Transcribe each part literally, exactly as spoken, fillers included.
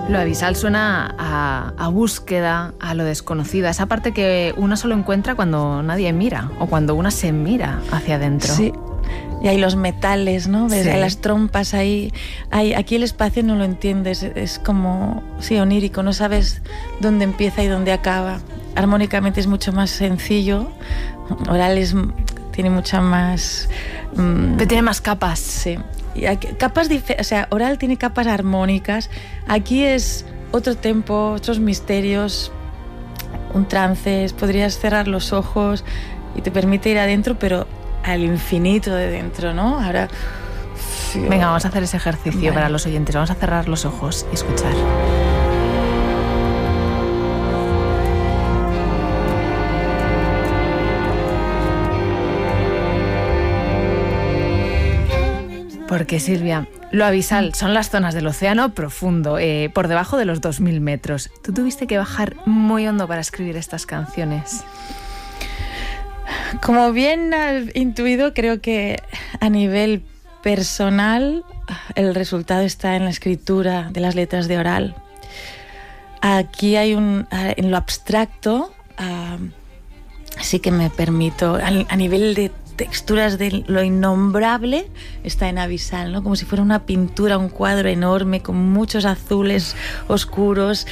Lo abisal suena a, a búsqueda, a lo desconocido, a esa parte que una solo encuentra cuando nadie mira o cuando una se mira hacia adentro. Sí, y hay los metales, ¿no? ¿Ves? Sí. Hay las trompas ahí. Hay, aquí el espacio no lo entiendes, es como, sí, onírico, no sabes dónde empieza y dónde acaba. Armónicamente es mucho más sencillo, oral es, tiene mucha más... Mmm, Pero tiene más capas. Sí. Y aquí, capas, o sea, oral tiene capas armónicas. Aquí es otro tempo, otros misterios, un trance. Podrías cerrar los ojos y te permite ir adentro, pero al infinito de dentro, ¿no? Ahora... Venga, vamos a hacer ese ejercicio vale. para los oyentes. Vamos a cerrar los ojos y escuchar. Porque, Silvia, lo abisal son las zonas del océano profundo, eh, por debajo de los dos mil metros. ¿Tú tuviste que bajar muy hondo para escribir estas canciones? Como bien has intuido, creo que a nivel personal el resultado está en la escritura de las letras de oral. Aquí hay un... en lo abstracto, uh, sí que me permito, a, a nivel de texturas de lo innombrable, está en abisal, ¿no? Como si fuera una pintura, un cuadro enorme con muchos azules oscuros.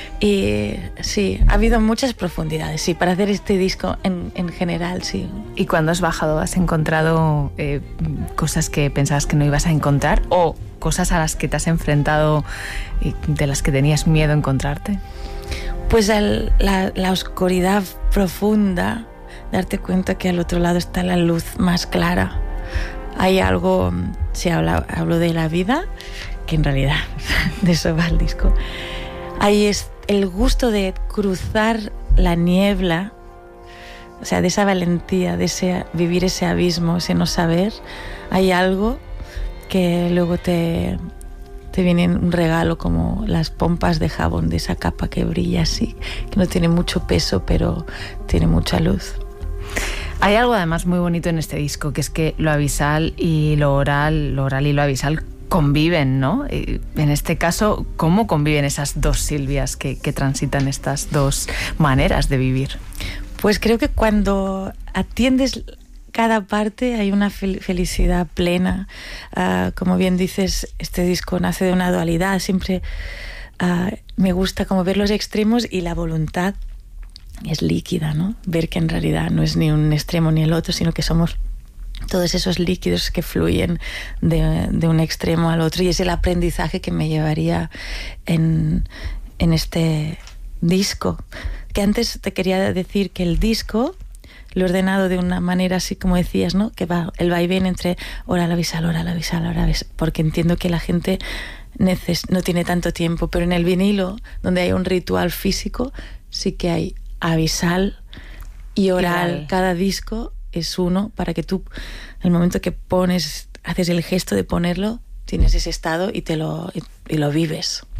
Y sí, ha habido muchas profundidades, sí, para hacer este disco en, en general, sí. ¿Y cuando has bajado has encontrado eh, cosas que pensabas que no ibas a encontrar o cosas a las que te has enfrentado y de las que tenías miedo a encontrarte? Pues el, la, la oscuridad profunda, darte cuenta que al otro lado está la luz más clara. Hay algo, si hablo, hablo de la vida, que en realidad de eso va el disco. Ahí es el gusto de cruzar la niebla, o sea, de esa valentía, de ese, vivir ese abismo, ese no saber. Hay algo que luego te, te viene un regalo, como las pompas de jabón, de esa capa que brilla así, que no tiene mucho peso, pero tiene mucha luz. Hay algo además muy bonito en este disco, que es que lo abisal y lo oral, lo oral y lo abisal conviven, ¿no? Y en este caso, ¿cómo conviven esas dos Silvias que, que transitan estas dos maneras de vivir? Pues creo que cuando atiendes cada parte hay una fel- felicidad plena. Uh, como bien dices, este disco nace de una dualidad. Siempre uh, me gusta como ver los extremos y la voluntad es líquida, ¿no? Ver que en realidad no es ni un extremo ni el otro, sino que somos todos esos líquidos que fluyen de, de un extremo al otro, y es el aprendizaje que me llevaría en, en este disco. Que antes te quería decir que el disco lo he ordenado de una manera así como decías, ¿no? Que va el vaivén entre oral abisal, oral abisal, oral abisal, porque entiendo que la gente neces- no tiene tanto tiempo, pero en el vinilo, donde hay un ritual físico, sí que hay abisal y oral. Igual. Cada disco es uno, para que tú, el momento que pones, haces el gesto de ponerlo, tienes ese estado y te lo, y, y lo vives.